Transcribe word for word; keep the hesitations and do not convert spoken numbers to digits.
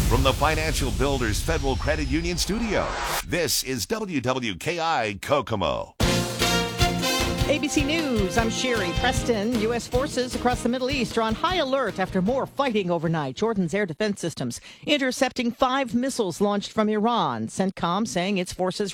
From the Financial Builders Federal Credit Union studio, this is W W K I Kokomo. A B C News, I'm Sherry Preston. U S forces across the Middle East are on high alert after more fighting overnight. Jordan's air defense systems intercepting five missiles launched from Iran. CENTCOM saying its forces